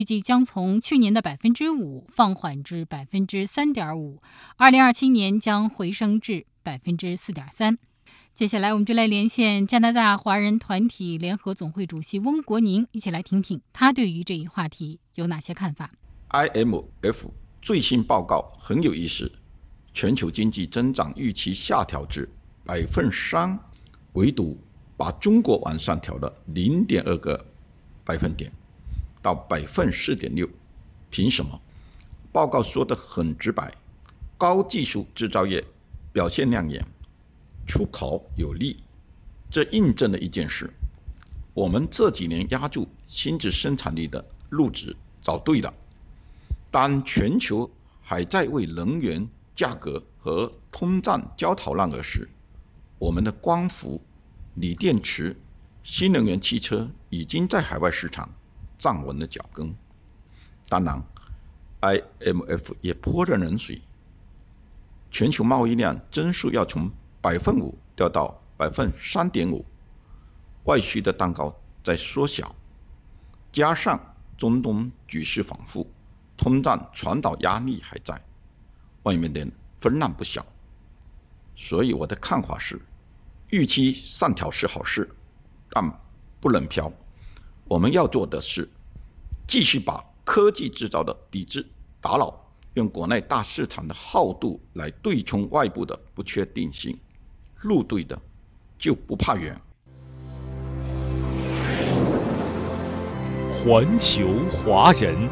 预计将从去年的5%放缓至3.5%，2027年将回升至4.3%。接下来我们就来连线加拿大华人团体联合总会主席翁国宁，一起来听听他对于这一话题有哪些看法。 IMF 最新报告很有意思，全球经济增长预期下调至3%，唯独把中国往上调了0.2个百分点到4.6%。凭什么？报告说得很直白，高技术制造业表现亮眼，出口有利，这印证了一件事：我们这几年压住新质生产力的路子找对了。当全球还在为能源价格和通胀焦头烂额时，我们的光伏、锂电池、新能源汽车已经在海外市场站稳了脚跟。当然 IMF 也泼了冷水，全球贸易量增速要从5%掉到3.5%，外需的蛋糕在缩小，加上中东局势反复，通胀传导压力还在，外面的风浪不小。所以我的看法是，预期上调是好事，但不能飘。我们要做的是继续把科技制造的底子打牢，用国内大市场的厚度来对冲外部的不确定性。路对的就不怕远。 环球华人，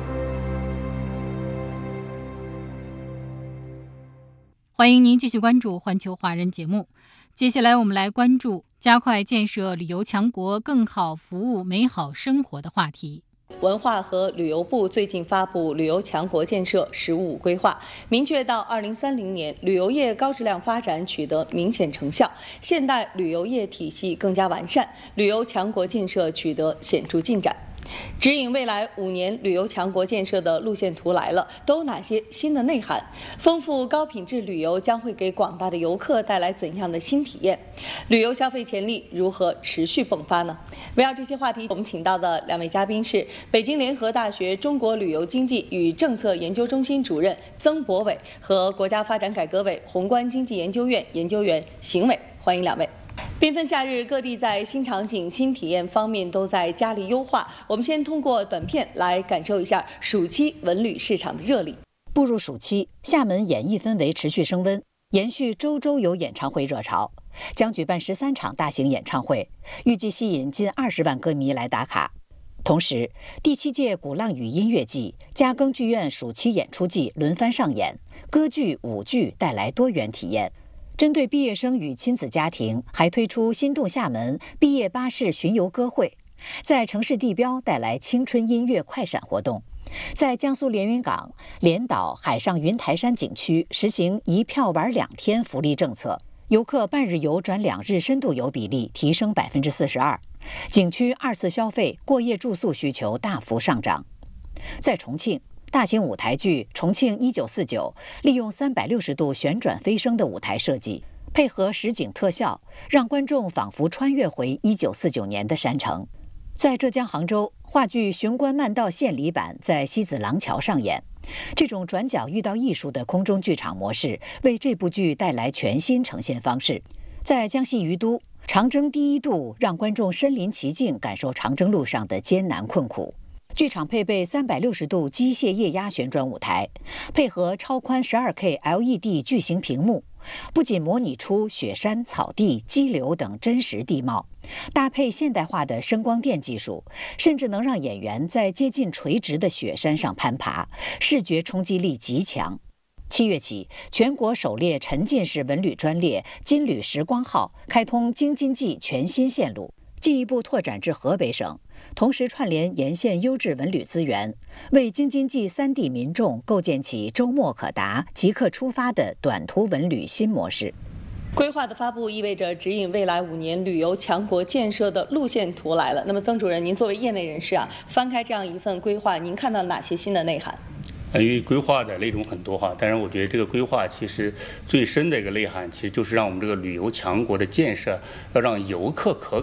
欢迎您继续关注环球华人节目。接下来我们来关注加快建设旅游强国，更好服务美好生活的话题。 文化和旅游部最近发布旅游强国建设“十五五”规划，明确到2030年，旅游业高质量发展取得明显成效，现代旅游业体系更加完善，旅游强国建设取得显著进展。指引未来5年旅游强国建设的路线图来了，都有哪些新的内涵？丰富高品质旅游将会给广大的游客带来怎样的新体验？旅游消费潜力如何持续迸发呢？围绕这些话题，我们请到的2位嘉宾是北京联合大学中国旅游经济与政策研究中心主任曾博伟和国家发展改革委宏观经济研究院研究员邢伟，欢迎2位。缤纷夏日，各地在新场景、新体验方面都在加力优化。我们先通过短片来感受一下暑期文旅市场的热力。 步入暑期，厦门演艺氛围持续升温，延续周周有演唱会热潮，将举办13场大型演唱会，预计吸引近20万歌迷来打卡。同时，第7届鼓浪屿音乐季、嘉庚剧院暑期演出季轮番上演，歌剧、舞剧带来多元体验。针对毕业生与亲子家庭，还推出心动厦门毕业巴士巡游歌会，在城市地标带来青春音乐快闪活动。在江苏连云港、连岛海上云台山景区实行1票玩2天福利政策，游客半日游转2日深度游比例提升42%，景区2次消费、过夜住宿需求大幅上涨。在重庆，大型舞台剧《重庆1949》利用360度旋转飞升的舞台设计，配合实景特效，让观众仿佛穿越回1949年的山城。在浙江杭州，话剧《雄关漫道献礼版》在西子廊桥上演。这种转角遇到艺术的空中剧场模式，为这部剧带来全新呈现方式。在江西于都，长征第1渡让观众身临其境，感受长征路上的艰难困苦。剧场配备360度机械液压旋转舞台，配合超宽12K LED 巨型屏幕，不仅模拟出雪山、草地、激流等真实地貌，搭配现代化的声光电技术，甚至能让演员在接近垂直的雪山上攀爬，视觉冲击力极强。7月起，全国首列沉浸式文旅专列金旅时光号开通京津冀全新线路，进一步拓展至河北省，同时串联沿线优质文旅资源，为京津冀3地民众构建起周末可达、即刻出发的短途文旅新模式。 规划的发布意味着指引未来5年旅游强国建设的路线图来了。那么，曾主任，您作为业内人士啊，翻开这样一份规划，您看到哪些新的内涵？ 因为规划的内容很多哈，但是我觉得这个规划其实最深的一个内涵，其实就是让我们这个旅游强国的建设要让游客可感。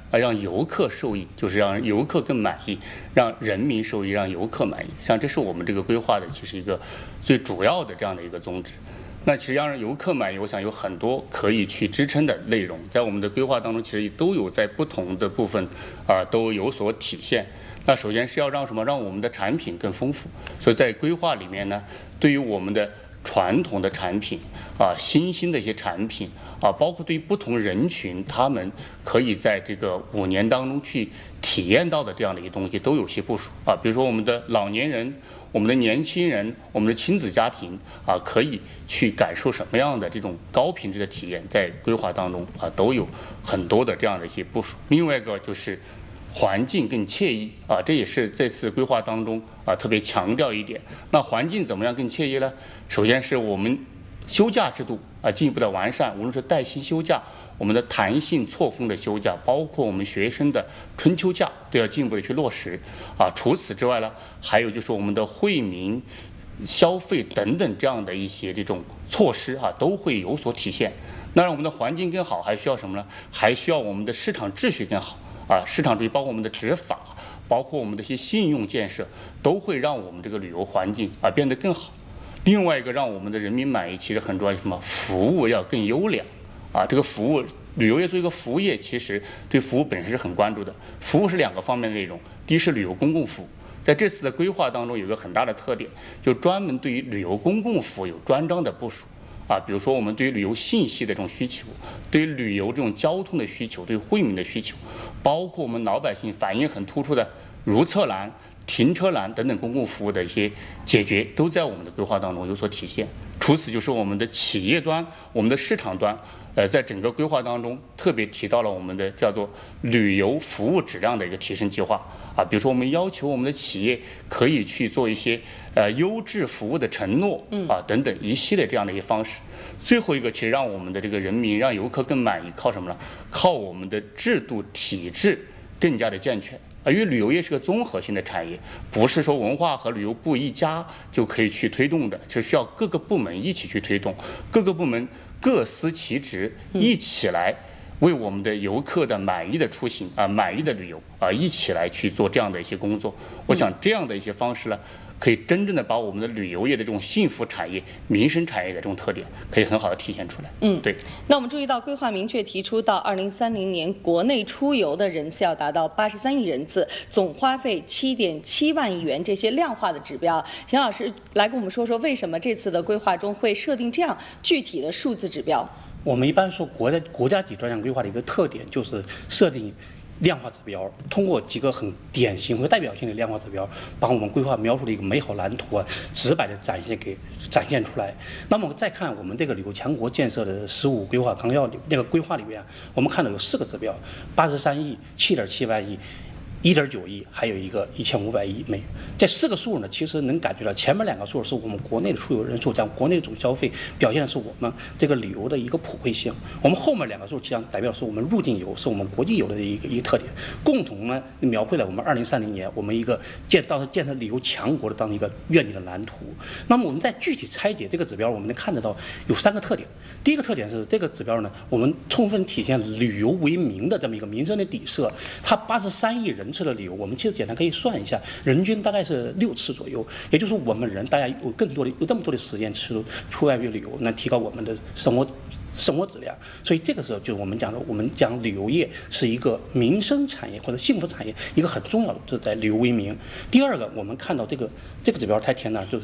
让游客受益，就是让游客更满意，让人民受益，让游客满意。像这是我们这个规划的其实一个最主要的这样的一个宗旨。那其实让游客满意，我想有很多可以去支撑的内容，在我们的规划当中，其实都有在不同的部分都有所体现。那首先是要让什么？让我们的产品更丰富。所以在规划里面呢，对于我们的传统的产品新兴的一些产品包括对于不同人群，他们可以在这个5年当中去体验到的这样的一些东西，都有些部署比如说我们的老年人、我们的年轻人、我们的亲子家庭可以去感受什么样的这种高品质的体验，在规划当中都有很多的这样的一些部署。另外一个就是环境更惬意这也是这次规划当中特别强调一点。那环境怎么样更惬意呢？首先是我们休假制度进一步的完善，无论是带薪休假、我们的弹性错峰的休假，包括我们学生的春秋假，都要进一步的去落实除此之外呢，还有就是我们的惠民、消费等等这样的一些这种措施都会有所体现。那让我们的环境更好，还需要什么呢？还需要我们的市场秩序更好市场秩序包括我们的执法，包括我们的一些信用建设，都会让我们这个旅游环境变得更好。另外一个让我们的人民满意，其实很重要，什么？服务要更优良这个服务，旅游业作为一个服务业，其实对服务本身是很关注的。服务是2个方面的内容，第一是旅游公共服务，在这次的规划当中有一个很大的特点，就专门对于旅游公共服务有专章的部署比如说我们对于旅游信息的这种需求，对于旅游这种交通的需求，对于惠民的需求，包括我们老百姓反映很突出的如厕栏、停车栏等等公共服务的一些解决，都在我们的规划当中有所体现。除此就是我们的企业端、我们的市场端，在整个规划当中特别提到了我们的叫做旅游服务质量的一个提升计划比如说我们要求我们的企业可以去做一些优质服务的承诺等等一系列这样的一些方式。最后一个，其实让我们的这个人民、让游客更满意，靠什么呢？靠我们的制度体制更加的健全。因为旅游业是个综合性的产业，不是说文化和旅游部一家就可以去推动的，是需要各个部门一起去推动，各个部门各司其职，一起来为我们的游客的满意的出行满意的旅游一起来去做这样的一些工作。我想这样的一些方式呢，可以真正的把我们的旅游业的这种幸福产业、民生产业的这种特点，可以很好的体现出来。对。 那我们注意到，规划明确提出，到2030年，国内出游的人次要达到83亿人次，总花费7.7万亿元，这些量化的指标。邢老师来跟我们说说，为什么这次的规划中会设定这样具体的数字指标？ 我们一般说国家级专项规划的一个特点就是设定量化指标，通过几个很典型和代表性的量化指标，把我们规划描述的一个美好蓝图直白的展现出来。那么我们再看我们这个旅游强国建设的15规划纲要那个规划里面，我们看到有4个指标：83亿、7.7万亿。1.9亿，还有一个1500亿美元。这4个数呢，其实能感觉到前面2个数是我们国内的出游人数，将国内的总消费表现的是我们这个旅游的一个普惠性。我们后面2个数实际上代表是我们入境游，是我们国际游的一个特点，共同呢描绘了我们2030年我们一个建设旅游强国的当一个愿景的蓝图。那么我们再具体拆解这个指标，我们能看得到有3个特点。第一个特点是这个指标呢，我们充分体现旅游为民的这么一个民生的底色。它83亿人次的旅游，我们其实简单可以算一下，人均大概是6次左右，也就是我们人大家有这么多的时间出外去旅游，能提高我们的生活质量。所以这个时候就是我们讲旅游业是一个民生产业或者幸福产业一个很重要的，就是在旅游为民。第二个，我们看到这个指标太填哪，就是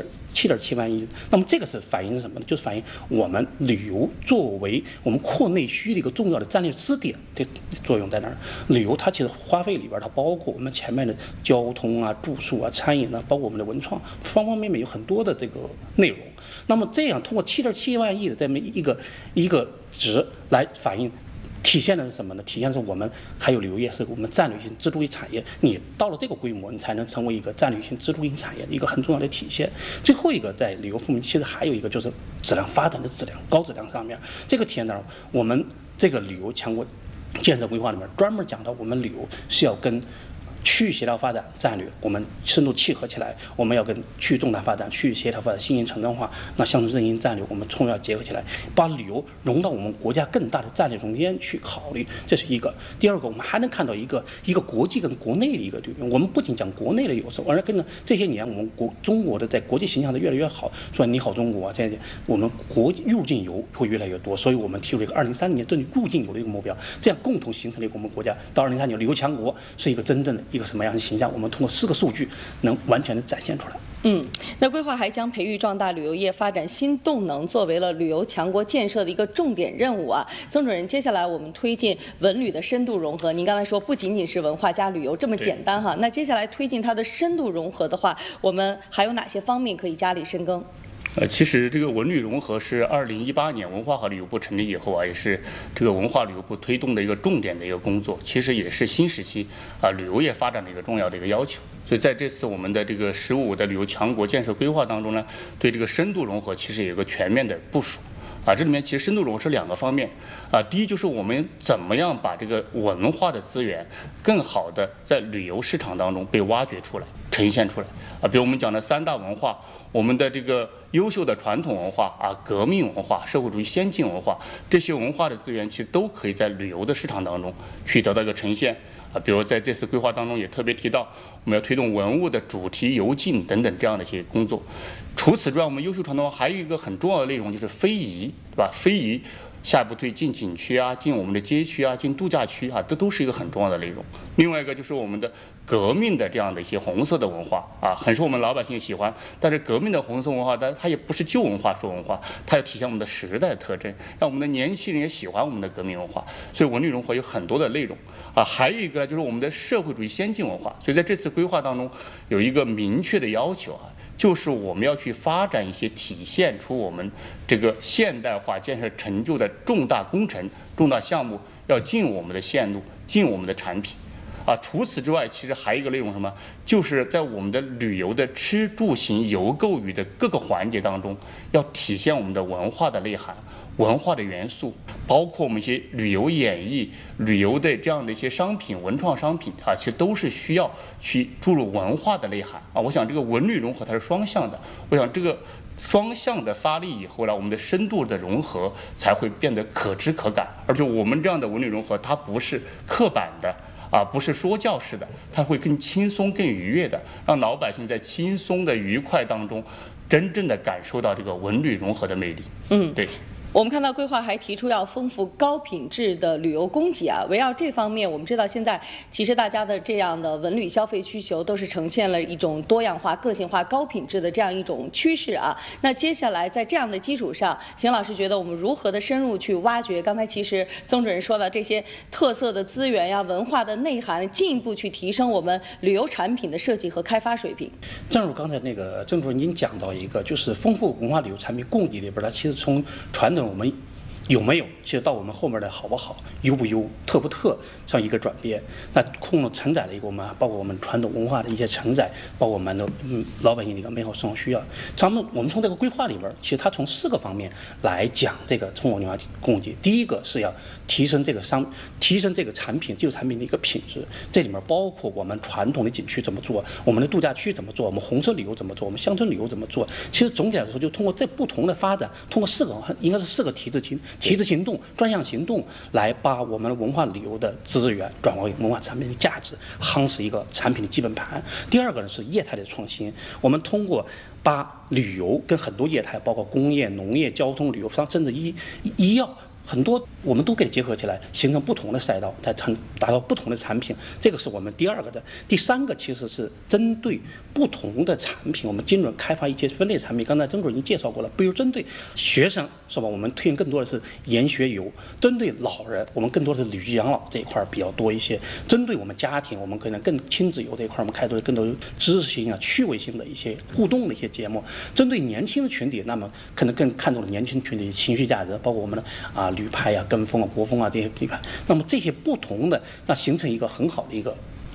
7.7万亿。那么这个是反映什么呢？就是反映我们旅游作为我们扩内需的一个重要的战略支点的作用在哪儿？旅游它其实花费里边它包括我们前面的交通住宿餐饮包括我们的文创方方面面有很多的这个内容。那么这样通过7.7万亿的这么一个值来反映，体现的是什么呢？体现的是我们还有旅游业是我们战略性支柱性产业。你到了这个规模，你才能成为一个战略性支柱性产业的一个很重要的体现。最后一个在旅游方面，其实还有一个就是质量发展的高质量上面，这个体现到我们这个旅游强国建设规划里面专门讲到，我们旅游是要跟区域协调发展战略，我们深度契合起来，我们要跟区域重大发展、区域协调发展、新型城镇化、乡村振兴战略，我们充分要结合起来，把旅游融到我们国家更大的战略中间去考虑，这是一个。第二个，我们还能看到一个国际跟国内的一个对比。我们不仅讲国内的有而跟着这些年我们中国的在国际形象的越来越好，说你好中国啊，这些我们国际入境游会越来越多，所以我们提出了一个2030年针对入境游的一个目标，这样共同形成了一个我们国家到2030年旅游强国是一个真正的一个什么样的形象？我们通过4个数据能完全的展现出来。 那规划还将培育壮大旅游业发展新动能作为了旅游强国建设的一个重点任务啊。曾主任，接下来我们推进文旅的深度融合，您刚才说不仅仅是文化加旅游这么简单哈，那接下来推进它的深度融合的话，我们还有哪些方面可以加力深耕？ 其实这个文旅融合是2018年文化和旅游部成立以后啊，也是这个文化旅游部推动的一个重点的一个工作，其实也是新时期旅游业发展的一个重要的一个要求。所以在这次我们的这个15的旅游强国建设规划当中呢，对这个深度融合其实有一个全面的部署。这里面其实深度融合是2个方面第一就是我们怎么样把这个文化的资源更好的在旅游市场当中被挖掘出来、呈现出来比如我们讲的3大文化，我们的这个优秀的传统文化革命文化、社会主义先进文化，这些文化的资源其实都可以在旅游的市场当中去得到一个呈现比如在这次规划当中也特别提到，我们要推动文物的主题游径等等这样的一些工作。除此之外，我们优秀传统文化还有一个很重要的内容就是非遗，对吧？非遗下一步对进景区进我们的街区进度假区这都是一个很重要的内容。另外一个就是我们的革命的这样的一些红色的文化很受我们老百姓喜欢。但是革命的红色文化，它也不是旧文化说文化，它要体现我们的时代的特征，让我们的年轻人也喜欢我们的革命文化。所以文旅融合有很多的内容还有一个就是我们的社会主义先进文化。所以在这次规划当中有一个明确的要求就是我们要去发展一些体现出我们这个现代化建设成就的重大工程、重大项目，要进我们的线路、进我们的产品除此之外，其实还有一个内容什么？就是在我们的旅游的吃住行游购娱的各个环节当中，要体现我们的文化的内涵、文化的元素，包括我们一些旅游演绎、旅游的这样的一些商品、文创商品其实都是需要去注入文化的内涵我想这个文旅融合它是双向的，我想这个双向的发力以后呢，我们的深度的融合才会变得可知可感。而且我们这样的文旅融合，它不是刻板的不是说教式的，它会更轻松、更愉悦的，让老百姓在轻松的愉快当中，真正的感受到这个文旅融合的魅力。对。 我们看到规划还提出要丰富高品质的旅游供给围绕这方面，我们知道现在其实大家的这样的文旅消费需求都是呈现了一种多样化、个性化、高品质的这样一种趋势那接下来在这样的基础上，邢老师觉得我们如何的深入去挖掘？刚才其实曾主任说的这些特色的资源文化的内涵，进一步去提升我们旅游产品的设计和开发水平。 正如刚才那个郑主任已经讲到一个，就是丰富文化旅游产品供给里边，它其实从传统我们有没有，其实到我们后面的好不好、优不优、特不特这样一个转变，那承载了一个我们包括我们传统文化的一些承载，包括我们的老百姓的一个美好生活需要。我们从这个规划里边，其实它从4个方面来讲这个中国文化供给。第一个是要提升这个产品技术产品的一个品质，这里面包括我们传统的景区怎么做，我们的度假区怎么做，我们红色旅游怎么做，我们乡村旅游怎么做。其实总体来说，就通过这不同的发展，通过应该是4个提质行动、专项行动，来把我们的文化旅游的资源转化为文化产品的价值，夯实一个产品的基本盘。第二个呢是业态的创新，我们通过把旅游跟很多业态，包括工业、农业、交通、旅游商，甚至医药。很多我们都给它结合起来，形成不同的赛道，再达到不同的产品。这个是我们第2个的。第3个其实是针对不同的产品，我们精准开发一些分类产品。刚才曾主任已经介绍过了，比如针对学生是吧，我们推行更多的是研学游；针对老人，我们更多的是旅居养老这一块比较多一些；针对我们家庭，我们可能更亲子游这一块，我们开拓更多知识性趣味性的一些互动的一些节目；针对年轻的群体，那么可能更看重了年轻群体的情绪价值，包括我们的旅拍跟风国风这些旅拍。那么这些不同的，那形成一个很好的一个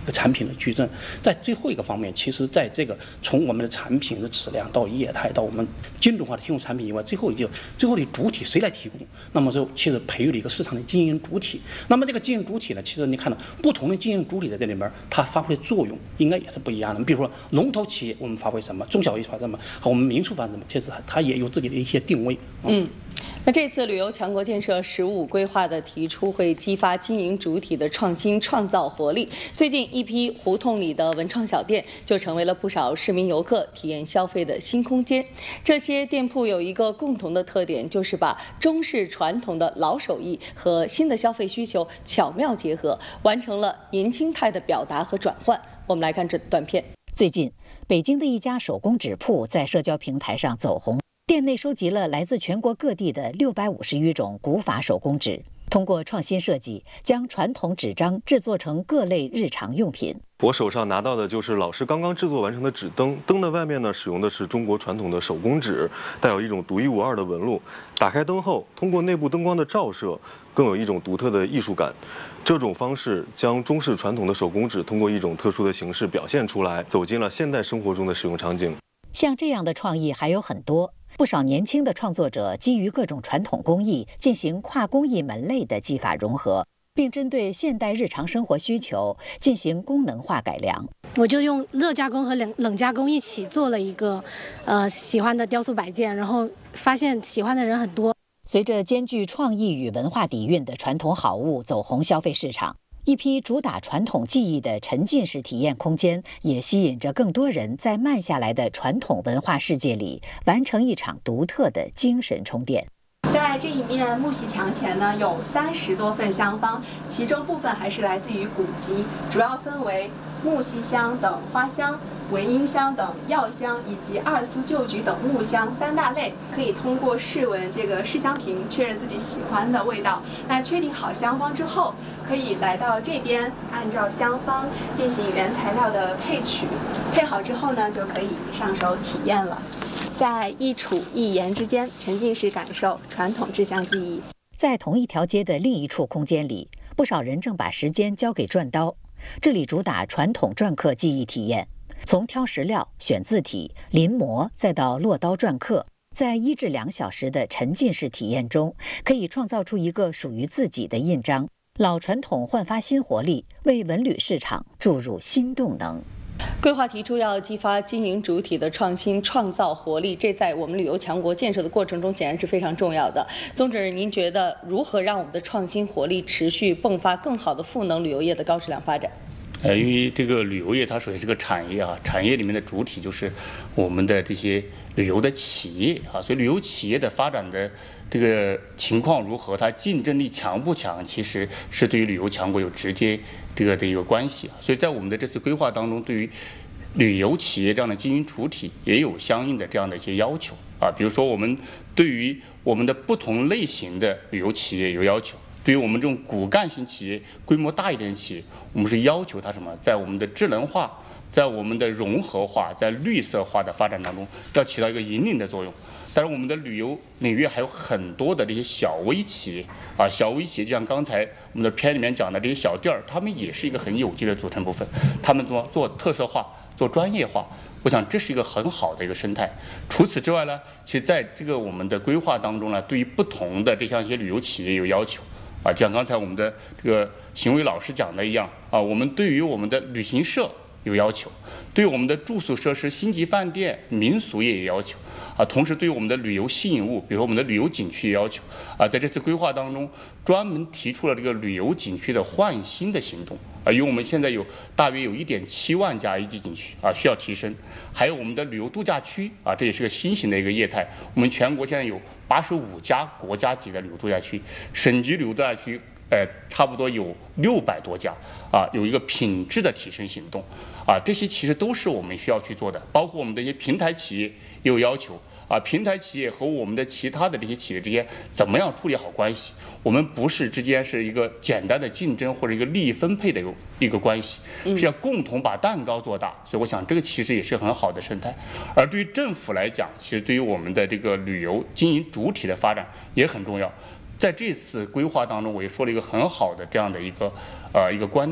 产品的矩阵。在最后一个方面，其实在这个从我们的产品的质量到业态到我们精准化的提供产品以外，最后的主体谁来提供？那么就其实培育了一个市场的经营主体。那么这个经营主体呢，其实你看到不同的经营主体在这里面，它发挥的作用应该也是不一样的。比如说龙头企业我们发挥什么，中小企业发挥什么，和我们民宿发挥什么，其实它也有自己的一些定位。 那这次旅游强国建设15规划的提出，会激发经营主体的创新创造活力。最近一批胡同里的文创小店就成为了不少市民游客体验消费的新空间。这些店铺有一个共同的特点，就是把中式传统的老手艺和新的消费需求巧妙结合，完成了年轻态的表达和转换。我们来看这短片。 最近，北京的一家手工纸铺在社交平台上走红。店内收集了来自全国各地的650余种古法手工纸，通过创新设计，将传统纸张制作成各类日常用品。 我手上拿到的就是老师刚刚制作完成的纸灯，灯的外面呢使用的是中国传统的手工纸，带有一种独一无二的纹路。打开灯后，通过内部灯光的照射，更有一种独特的艺术感。这种方式将中式传统的手工纸通过一种特殊的形式表现出来，走进了现代生活中的使用场景。 像这样的创意还有很多。不少年轻的创作者基于各种传统工艺进行跨工艺门类的技法融合，并针对现代日常生活需求进行功能化改良。 我就用热加工和冷加工一起做了一个喜欢的雕塑摆件，然后发现喜欢的人很多。 随着兼具创意与文化底蕴的传统好物走红消费市场，一批主打传统技艺的沉浸式体验空间也吸引着更多人在慢下来的传统文化世界里完成一场独特的精神充电。 在这一面木隙墙前呢，有30多份香方，其中部分还是来自于古籍，主要分为木樨香等花香、文英香等药香以及2苏旧菊等木香3大类，可以通过试闻这个试香瓶确认自己喜欢的味道。那确定好香方之后，可以来到这边，按照香方进行原材料的配取，配好之后呢，就可以上手体验了。在一楚一言之间，沉浸式感受传统制香技艺。 在同一条街的另一处空间里，不少人正把时间交给篆刀。这里主打传统篆刻技艺体验，从挑石料、选字体、临摹，再到落刀篆刻，在1至2小时的沉浸式体验中，可以创造出一个属于自己的印章。老传统焕发新活力，为文旅市场注入新动能。 规划提出要激发经营主体的创新创造活力，这在我们旅游强国建设的过程中显然是非常重要的。宗主任，您觉得如何让我们的创新活力持续迸发，更好的赋能旅游业的高质量发展？ 因为这个旅游业它属于是个产业啊，产业里面的主体就是我们的这些旅游的企业啊，所以旅游企业的发展的这个情况如何，它竞争力强不强，其实是对于旅游强国有直接这个的一个关系。所以在我们的这次规划当中，对于旅游企业这样的经营主体也有相应的这样的一些要求啊，比如说我们对于我们的不同类型的旅游企业有要求。对于我们这种骨干型企业、规模大一点的企业，我们是要求它什么？在我们的智能化、在我们的融合化、在绿色化的发展当中，要起到一个引领的作用。但是我们的旅游领域还有很多的这些小微企业啊，小微企业就像刚才我们的片里面讲的这些小店儿，他们也是一个很有机的组成部分。他们做特色化、做专业化，我想这是一个很好的一个生态。除此之外呢，其实在这个我们的规划当中呢，对于不同的这样一些旅游企业有要求。啊，就像刚才我们的这个邢伟老师讲的一样啊，我们对于我们的旅行社有要求，对于我们的住宿设施、星级饭店、民俗业有要求啊，同时对于我们的旅游吸引物，比如说我们的旅游景区有要求啊，在这次规划当中专门提出了这个旅游景区的换新的行动啊，因为我们现在大约有1.7万家一级景区啊需要提升，还有我们的旅游度假区啊，这也是个新型的一个业态，我们全国现在有85家国家级的旅游度假区，省级旅游度假区差不多有600多家啊，有一个品质的提升行动啊，这些其实都是我们需要去做的，包括我们的一些平台企业也有要求啊，平台企业和我们的其他的这些企业之间怎么样处理好关系？我们不是之间是一个简单的竞争或者一个利益分配的一个关系，是要共同把蛋糕做大。所以我想这个其实也是很好的生态。而对于政府来讲，其实对于我们的这个旅游经营主体的发展也很重要。在这次规划当中，我也说了一个很好的这样的一个观点，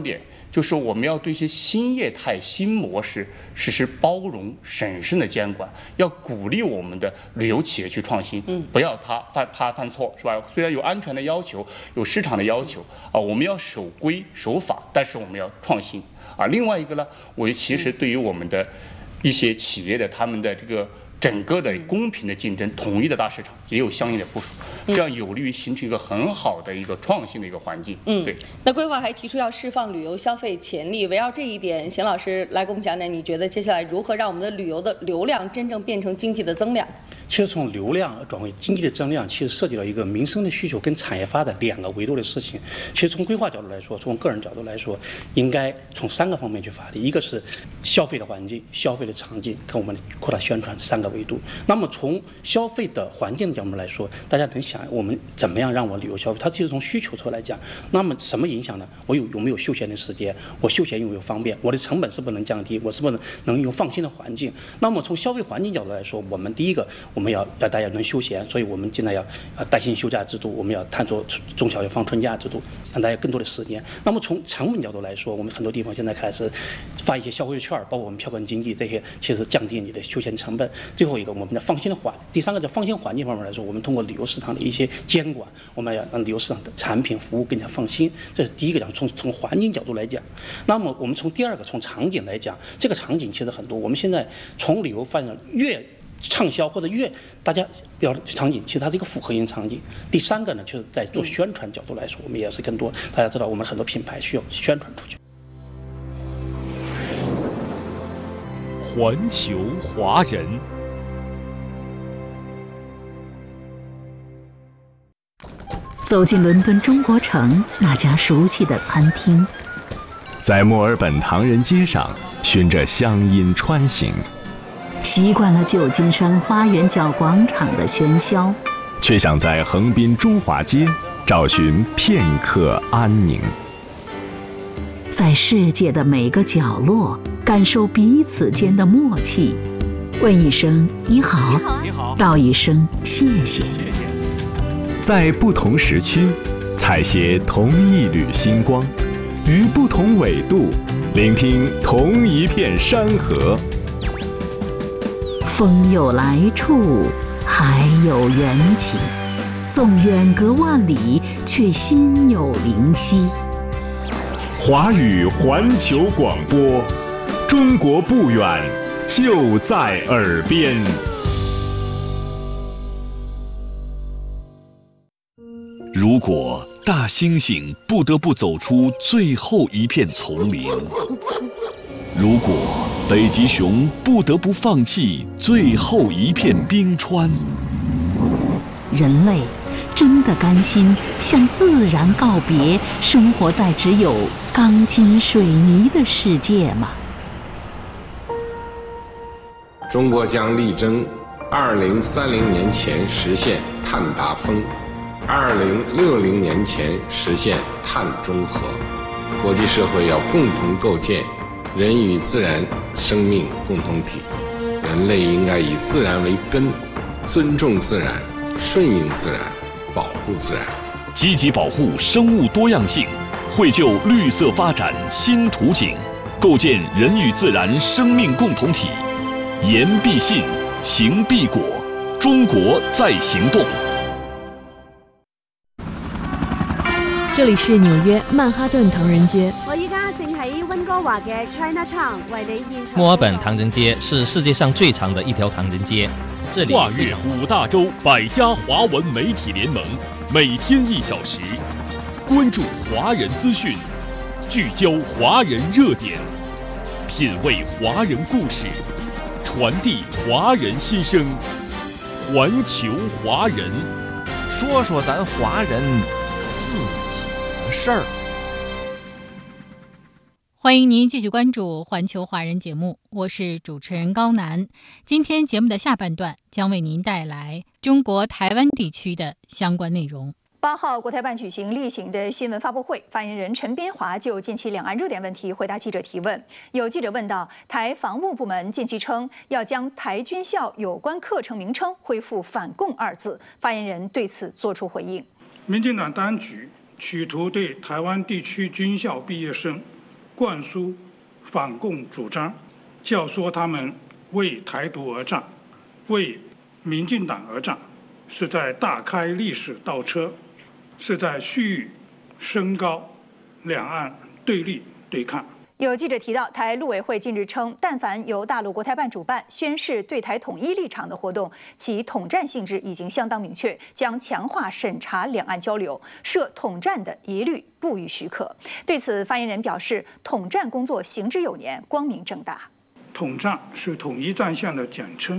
就是我们要对一些新业态、新模式实施包容、审慎的监管，要鼓励我们的旅游企业去创新，不要他犯错，是吧？虽然有安全的要求，有市场的要求啊，我们要守规守法，但是我们要创新啊。另外一个呢，我其实对于我们的一些企业的他们的这个整个的公平的竞争、统一的大市场也有相应的部署，这样有利于形成一个很好的一个创新的一个环境。对。 那规划还提出要释放旅游消费潜力，围绕这一点，邢老师来给我们讲讲，你觉得接下来如何让我们的旅游的流量真正变成经济的增量？ 其实从流量转为经济的增量，其实涉及到一个民生的需求跟产业发展2个维度的事情。其实从规划角度来说，从个人角度来说，应该从3个方面去发力，一个是消费的环境、消费的场景，跟我们扩大宣传这3个维度。那么从消费的环境的角度来说，大家能想我们怎么样让我旅游消费？它其实从需求侧来讲，那么什么影响呢？我有没有休闲的时间？我休闲有没有方便？我的成本是不是能降低？我是不是能有放心的环境？那么从消费环境角度来说，我们第一个我们要大家能休闲，所以我们现在要带薪休假制度，我们要探索中小学放春假制度，让大家更多的时间。那么从成本角度来说，我们很多地方现在开始发一些消费券，包括我们票根经济这些，其实降低你的休闲成本。最后一个，我们的放心的第3个在放心环境方面来说，我们通过旅游市场的一些监管，我们要让旅游市场的产品服务更加放心。这是第一个讲，从环境角度来讲。那么我们从第2个从场景来讲，这个场景其实很多。我们现在从旅游发展越畅销或者越大家要场景，其实它是一个复合型场景。第3个呢，就是在做宣传角度来说，我们也是更多。大家知道，我们很多品牌需要宣传出去。 环球华人。 走进伦敦中国城那家熟悉的餐厅， 在墨尔本唐人街上循着乡音穿行， 习惯了旧金山花园角广场的喧嚣， 却想在横滨中华街找寻片刻安宁。 在世界的每个角落感受彼此间的默契，问一声你好，道一声谢谢。 在不同时区采撷同一缕星光，于不同纬度聆听同一片山河。 风有来处，海有缘起，纵远隔万里，却心有灵犀。 华语环球广播，中国不远，就在耳边。 如果大猩猩不得不走出最后一片丛林，如果北极熊不得不放弃最后一片冰川， 人类真的甘心向自然告别，生活在只有钢筋水泥的世界吗？ 中国将力争2030年前实现碳达峰，2060年前实现碳中和。国际社会要共同构建人与自然生命共同体，人类应该以自然为根，尊重自然，顺应自然，保护自然， 积极保护生物多样性，绘就绿色发展新图景，构建人与自然生命共同体。言必信，行必果，中國在行動。 這裡是紐約曼哈頓唐人街。 我依家正喺溫哥華嘅 Chinatown 為你現場。 墨爾本唐人街是世界上最長的一條唐人街。這裡跨越5大洲100家華文媒體聯盟，每天1小時，關注華人資訊，聚焦華人熱點，品味華人故事，傳遞華人心聲，環球華人， 說說咱華人自己的事兒。 欢迎您继续关注环球华人节目，我是主持人高楠。今天节目的下半段将为您带来中国台湾地区的相关内容。 8号，国台办举行例行的新闻发布会，发言人陈斌华就近期两岸热点问题回答记者提问。有记者问到，台防务部门近期称要将台军校有关课程名称恢复"反共"2字，发言人对此作出回应。 民进党当局企图对台湾地区军校毕业生灌输反共主张，教唆他们为台独而战，为民进党而战，是在大开历史倒车，是在蓄意升高两岸对立对抗。 有记者提到，台陆委会近日称，但凡由大陆国台办主办宣示对台统一立场的活动，其统战性质已经相当明确，将强化审查两岸交流，涉统战的一律不予许可。对此，发言人表示，统战工作行之有年，光明正大。 统战是统一战线的简称。